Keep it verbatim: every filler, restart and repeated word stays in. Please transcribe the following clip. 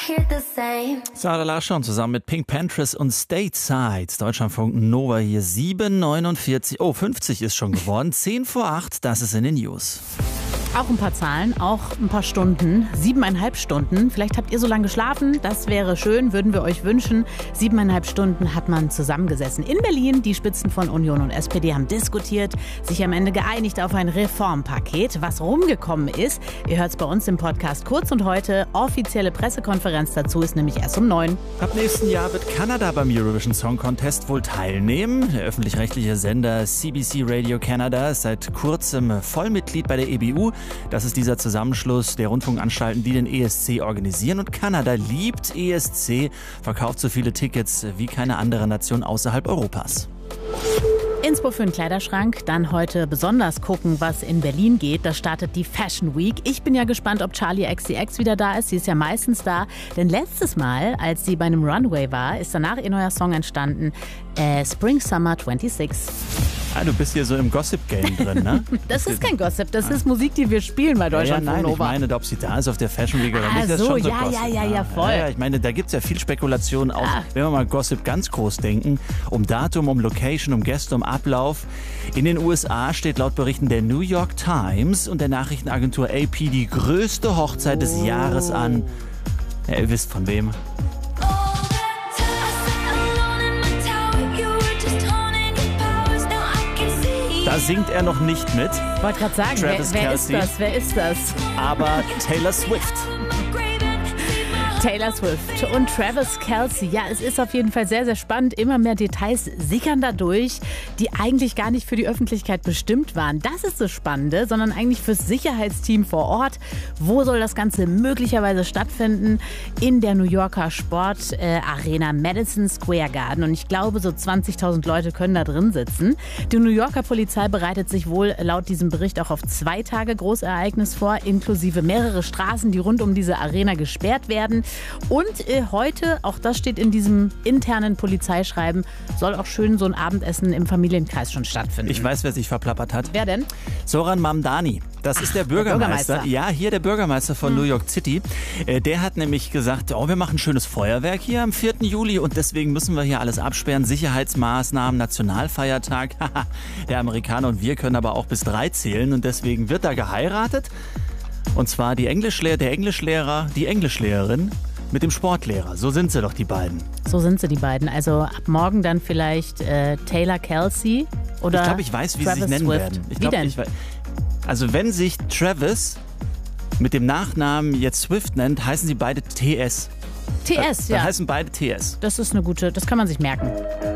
hear the same. Sarah Larsson zusammen mit Pink Panthers und Stateside. Deutschlandfunk Nova hier sieben neunundvierzig. Oh, fünfzig ist schon geworden. zehn vor acht, das ist in den News. Auch ein paar Zahlen, auch ein paar Stunden. Siebeneinhalb Stunden. Vielleicht habt ihr so lange geschlafen. Das wäre schön, würden wir euch wünschen. Siebeneinhalb Stunden hat man zusammengesessen. In Berlin, die Spitzen von Union und S P D haben diskutiert, sich am Ende geeinigt auf ein Reformpaket. Was rumgekommen ist, ihr hört es bei uns im Podcast Kurz und Heute. Offizielle Pressekonferenz dazu ist nämlich erst um neun. Ab nächsten Jahr wird Kanada beim Eurovision Song Contest wohl teilnehmen. Der öffentlich-rechtliche Sender C B C Radio Canada ist seit kurzem Vollmitglied bei der E B U. Das ist dieser Zusammenschluss der Rundfunkanstalten, die den E S C organisieren. Und Kanada liebt E S C, verkauft so viele Tickets wie keine andere Nation außerhalb Europas. Inspo für den Kleiderschrank, dann heute besonders gucken, was in Berlin geht. Da startet die Fashion Week. Ich bin ja gespannt, ob Charli X C X wieder da ist. Sie ist ja meistens da. Denn letztes Mal, als sie bei einem Runway war, ist danach ihr neuer Song entstanden. Äh, Spring Summer sechsundzwanzig. Ah, du bist hier so im Gossip-Game drin, ne? Das ist kein Gossip, das ist Musik, die wir spielen bei Deutschland. Ja, ja, nein, ich meine, ob sie da ist auf der Fashion Week oder ah, nicht, das ist so, schon so ja, Gossip. ja, ja, ja, voll. Ja, ja, ich meine, da gibt es ja viel Spekulation, auch ah. wenn wir mal Gossip ganz groß denken, um Datum, um Location, um Gäste, um Ablauf. In den U S A steht laut Berichten der New York Times und der Nachrichtenagentur A P die größte Hochzeit oh. des Jahres an. Ja, ihr wisst von wem. Da singt er noch nicht mit. Ich wollte gerade sagen, wer, wer ist das? Wer ist das? Aber Taylor Swift. Taylor Swift und Travis Kelce. Ja, es ist auf jeden Fall sehr, sehr spannend. Immer mehr Details sickern da durch, die eigentlich gar nicht für die Öffentlichkeit bestimmt waren. Das ist das Spannende, sondern eigentlich fürs Sicherheitsteam vor Ort. Wo soll das Ganze möglicherweise stattfinden? In der New Yorker Sportarena Madison Square Garden. Und ich glaube, so zwanzigtausend Leute können da drin sitzen. Die New Yorker Polizei bereitet sich wohl laut diesem Bericht auch auf zwei Tage Großereignis vor, inklusive mehrere Straßen, die rund um diese Arena gesperrt werden. Und äh, heute, auch das steht in diesem internen Polizeischreiben, soll auch schön so ein Abendessen im Familienkreis schon stattfinden. Ich weiß, wer sich verplappert hat. Wer denn? Zoran Mamdani. Das ist der Bürgermeister. Der Bürgermeister. Ja, hier der Bürgermeister von hm. New York City. Äh, der hat nämlich gesagt, oh, wir machen schönes Feuerwerk hier am vierten Juli und deswegen müssen wir hier alles absperren. Sicherheitsmaßnahmen, Nationalfeiertag. Der Amerikaner und wir können aber auch bis drei zählen und deswegen wird da geheiratet. Und zwar die Englischlehr- der Englischlehrer, die Englischlehrerin mit dem Sportlehrer. So sind sie doch, die beiden. So sind sie, die beiden. Also ab morgen dann vielleicht äh, Taylor Kelce oder Ich glaube, ich weiß, wie Travis sie sich nennen Swift. werden. Ich wie glaub, denn? Ich weiß, also wenn sich Travis mit dem Nachnamen jetzt Swift nennt, heißen sie beide T S. T S, da, ja. Da heißen beide T S. Das ist eine gute, das kann man sich merken.